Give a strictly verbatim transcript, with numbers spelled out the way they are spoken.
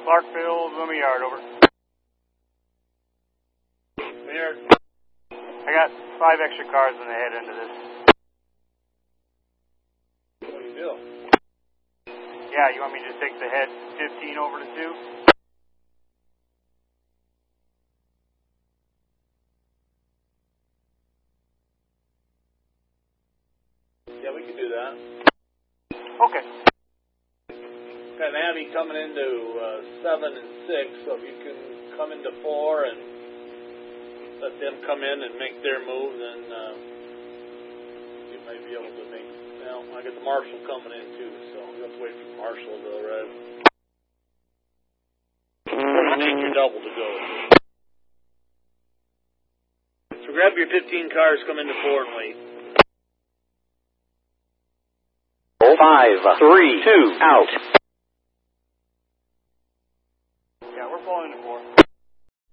Clarkville, Loomy Yard, over. Here. I got five extra cars when they head into this. What do you do? Yeah, you want me to just take the head fifteen over to two? Yeah, we can do that. Okay. Got an Abby coming into uh, seven and six, so if you can come into four and let them come in and make their move, then uh, you may be able to make. Well, I got the marshal coming in too, so I'll have to wait for the marshal to arrive. You need your double to go. So grab your fifteen cars, come into four and wait. Five, three, two, out. Yeah, we're falling into four.